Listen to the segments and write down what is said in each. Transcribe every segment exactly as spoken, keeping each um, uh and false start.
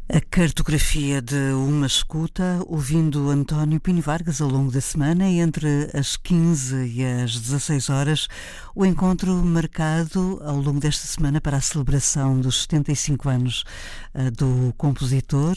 A cartografia de uma escuta, ouvindo António Pinho Vargas ao longo da semana, entre as quinze e as dezasseis horas, o encontro marcado ao longo desta semana para a celebração dos setenta e cinco anos uh, do compositor,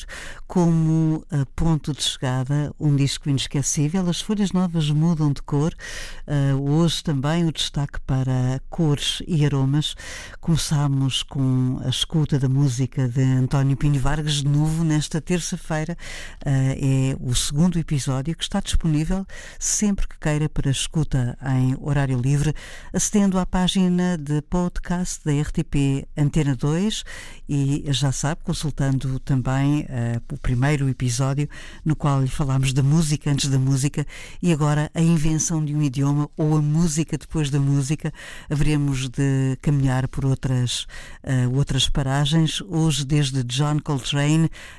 como uh, ponto de chegada, um disco inesquecível. As folhas novas mudam de cor, uh, hoje também o destaque para cores e aromas. Começámos com a escuta da música de António Pinho Vargas. De novo, nesta terça-feira, uh, é o segundo episódio que está disponível sempre que queira para escuta em horário livre, acedendo à página de podcast da R T P Antena dois e, já sabe, consultando também uh, o primeiro episódio no qual lhe falámos da música antes da música e agora a invenção de um idioma ou a música depois da música. Haveremos de caminhar por outras, uh, outras paragens, hoje desde John Coltrane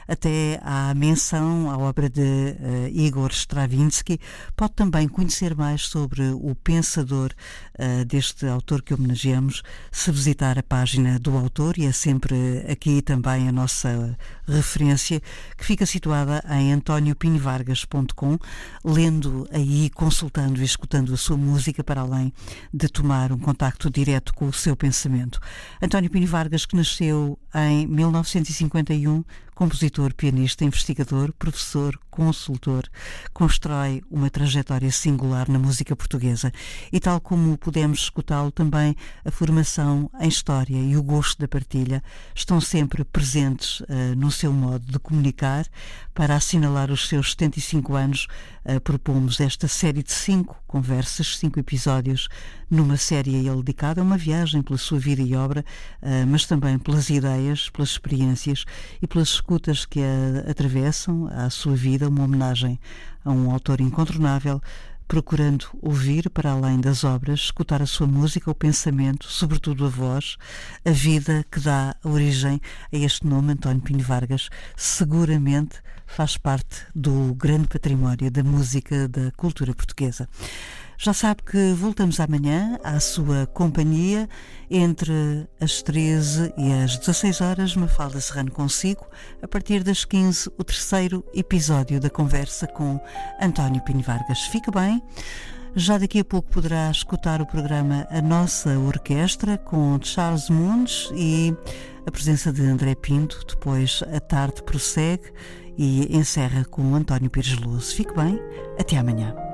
até à menção à obra de uh, Igor Stravinsky. Pode também conhecer mais sobre o pensador uh, deste autor que homenageamos se visitar a página do autor, e é sempre aqui também a nossa referência, que fica situada em antonio pinho vargas ponto com, lendo aí, consultando e escutando a sua música, para além de tomar um contacto direto com o seu pensamento. António Pinho Vargas, que nasceu em mil novecentos e cinquenta e um, compositor, pianista, investigador, professor, consultor, constrói uma trajetória singular na música portuguesa e, tal como pudemos escutá-lo, também a formação em história e o gosto da partilha estão sempre presentes uh, no seu modo de comunicar. Para assinalar os seus setenta e cinco anos, uh, propomos esta série de cinco conversas, cinco episódios, numa série a ele dedicada, uma viagem pela sua vida e obra, uh, mas também pelas ideias, pelas experiências e pelas escutas que a atravessam a sua vida, uma homenagem a um autor incontornável, procurando ouvir, para além das obras, escutar a sua música, o pensamento, sobretudo a voz, a vida que dá origem a este nome, António Pinho Vargas. Seguramente faz parte do grande património da música, da cultura portuguesa. Já sabe que voltamos amanhã à sua companhia entre as treze e as dezasseis horas. Mafalda Serrano consigo. A partir das quinze, o terceiro episódio da conversa com António Pinho Vargas. Fica bem. Já daqui a pouco poderá escutar o programa A Nossa Orquestra, com Charles Mundes e a presença de André Pinto. Depois a tarde prossegue e encerra com António Pires Louço. Fique bem. Até amanhã.